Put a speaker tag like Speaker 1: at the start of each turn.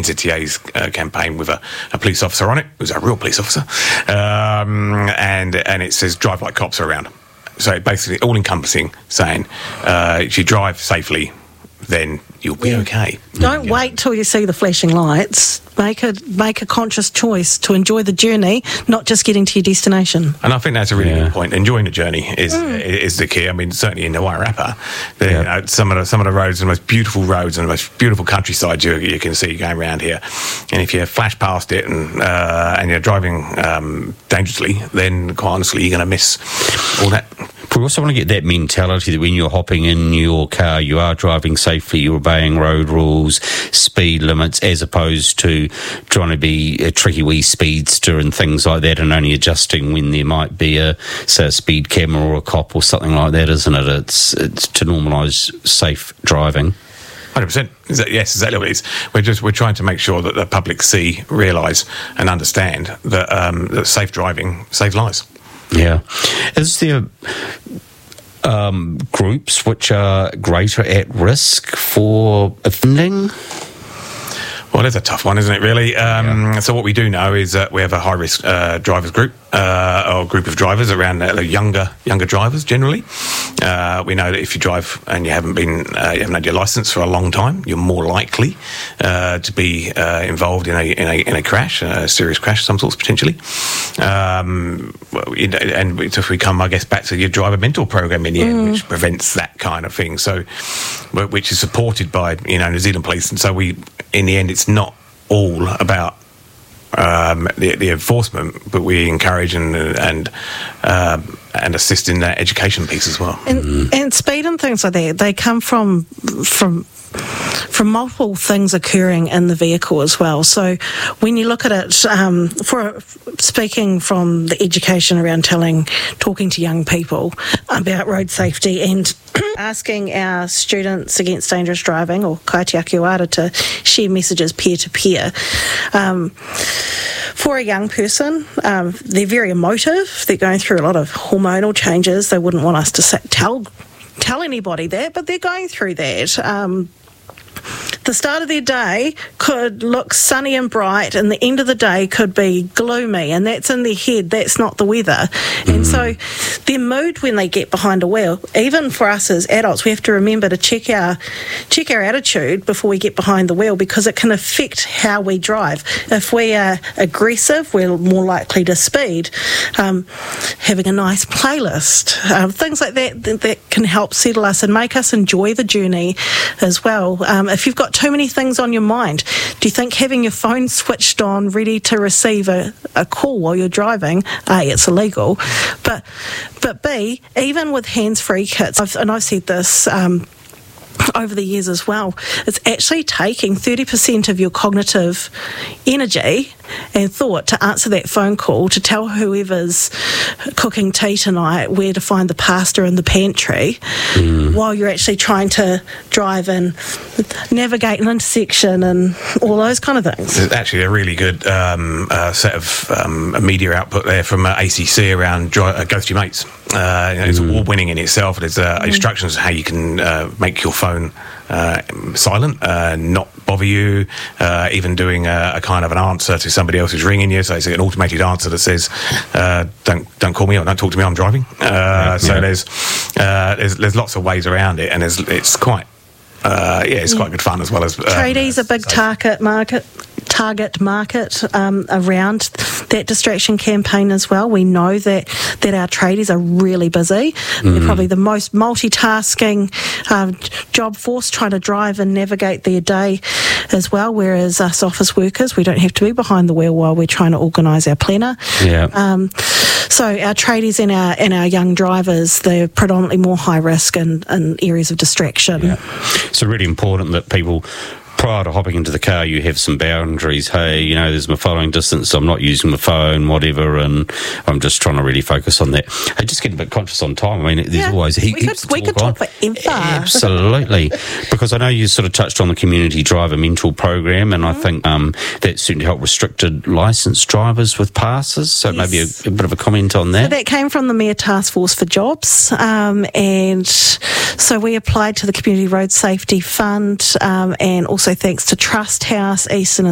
Speaker 1: NZTA's campaign with a police officer on it, who's a real police officer, and it says drive like cops are around. So basically all-encompassing, saying if you drive safely, then you'll be okay.
Speaker 2: Don't wait till you see the flashing lights. Make a conscious choice to enjoy the journey, not just getting to your destination.
Speaker 1: And I think that's a really good point. Enjoying the journey is the key. I mean, certainly in the Wairarapa, some of the roads, the most beautiful roads and the most beautiful countryside you can see going around here. And if you flash past it and you're driving dangerously, then quite honestly, you're going to miss all that.
Speaker 3: We also want to get that mentality that when you're hopping in your car, you are driving safely, you're obeying road rules, speed limits, as opposed to trying to be a tricky wee speedster and things like that, and only adjusting when there might be a speed camera or a cop or something like that, isn't it? It's to normalise safe driving.
Speaker 1: 100%. Yes, exactly what it is. We're trying to make sure that the public realise and understand that safe driving saves lives.
Speaker 3: Yeah. Is there groups which are greater at risk for offending?
Speaker 1: Well, that's a tough one, isn't it, really? So what we do know is that we have a high-risk drivers group, or group of drivers around younger drivers, generally. We know that if you drive and you haven't had your licence for a long time, you're more likely to be involved in a crash, a serious crash of some sorts, potentially. And if we come, I guess, back to your driver mentor program in the end, which prevents that kind of thing. So, which is supported by New Zealand Police, and so in the end, it's not all about the enforcement, but we encourage and assist in that education piece as well.
Speaker 2: And speed and things like that, they come from multiple things occurring in the vehicle as well. So when you look at it, speaking from the education around talking to young people about road safety and asking our students against dangerous driving, or kaitiaki wara, to share messages peer-to-peer. For a young person, they're very emotive. They're going through a lot of hormonal changes. They wouldn't want us to tell anybody that, but they're going through that. The start of their day could look sunny and bright, and the end of the day could be gloomy, and that's in their head, that's not the weather. And so their mood when they get behind a wheel, even for us as adults, we have to remember to check our attitude before we get behind the wheel, because it can affect how we drive. If we are aggressive, we're more likely to speed. Having a nice playlist, things like that can help settle us and make us enjoy the journey as well. If you've got too many things on your mind, do you think having your phone switched on, ready to receive a call while you're driving, A, it's illegal, but B, even with hands-free kits, I've said this over the years as well, it's actually taking 30% of your cognitive energy and thought to answer that phone call, to tell whoever's cooking tea tonight where to find the pasta in the pantry, while you're actually trying to drive and navigate an intersection and all those kind of things.
Speaker 1: There's actually a really good set of media output there from ACC around Go With Your Mates. It's award-winning in itself. There's instructions on how you can make your phone silent, not bother you, even doing a kind of an answer to somebody else who's ringing you. So it's an automated answer that says, "Don't call me or don't talk to me. I'm driving." So there's lots of ways around it, and it's quite quite good fun, as well as
Speaker 2: tradies, a big target market around that distraction campaign as well. We know that our tradies are really busy. They're probably the most multitasking job force, trying to drive and navigate their day as well, whereas us office workers, we don't have to be behind the wheel while we're trying to organise our planner. So our tradies and our young drivers, they're predominantly more high risk in areas of distraction.
Speaker 3: So really important that people, prior to hopping into the car, you have some boundaries. Hey, there's my following distance, so I'm not using my phone, whatever, and I'm just trying to really focus on that. I just get a bit conscious on time. I mean, there's always heaps to talk on.
Speaker 2: We could talk forever.
Speaker 3: Absolutely. Because I know you sort of touched on the community driver mentor program, and I think that certainly helped restricted licensed drivers with passes. So maybe a bit of a comment on that.
Speaker 2: So that came from the Mayor Task Force for Jobs, and so we applied to the Community Road Safety Fund, and also thanks to Trust House, Eastern